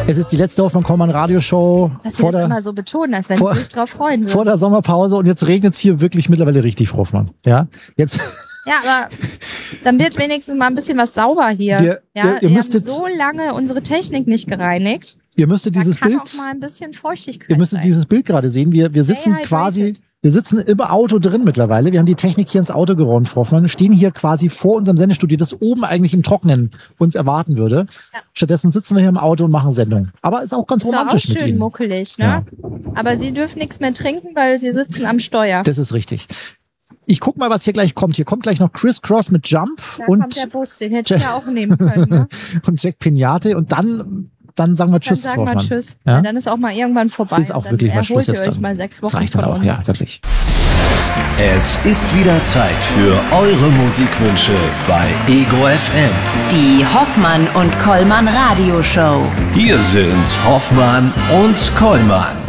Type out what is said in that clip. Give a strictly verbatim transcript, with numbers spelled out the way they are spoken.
Es ist die letzte Hoffmann-Kollmann-Radioshow. Dass Sie das immer so betonen, als wenn vor, Sie sich drauf freuen würden. Vor der Sommerpause und jetzt regnet es hier wirklich mittlerweile richtig, Frau Hoffmann. Ja, jetzt. Ja, aber dann wird wenigstens mal ein bisschen was sauber hier. Wir, ja, ihr, ihr wir müsstet, haben so lange unsere Technik nicht gereinigt. Ihr müsstet dieses da kann Bild. auch mal ein bisschen Feuchtigkeit Ihr müsstet sein. dieses Bild gerade sehen. Wir, wir sitzen Stay quasi. hydrated. Wir sitzen im Auto drin mittlerweile. Wir haben die Technik hier ins Auto geräumt, Frau Hoffmann. Stehen hier quasi vor unserem Sendestudio, das oben eigentlich im Trocknen uns erwarten würde. Ja. Stattdessen sitzen wir hier im Auto und machen Sendung. Aber ist auch ganz ist romantisch auch mit schön Ihnen. muckelig, ne? Ja. Aber Sie dürfen nichts mehr trinken, weil Sie sitzen am Steuer. Das ist richtig. Ich guck mal, was hier gleich kommt. Hier kommt gleich noch Criss Cross mit Jump. Da und kommt der Bus, den hätte ich ja auch nehmen können. Ne? und Jack Pinate. Und dann, dann sagen wir Tschüss, Dann sagen wir Hoffmann. Tschüss. Ja? Ja, dann ist auch mal irgendwann vorbei. Ist auch dann wirklich mal Schluss erholt jetzt ihr euch dann. mal sechs Das Wochen reicht dann von auch, uns. ja, wirklich. Es ist wieder Zeit für eure Musikwünsche bei Ego F M. Die Hoffmann und Kollmann Radioshow. Hier sind Hoffmann und Kollmann.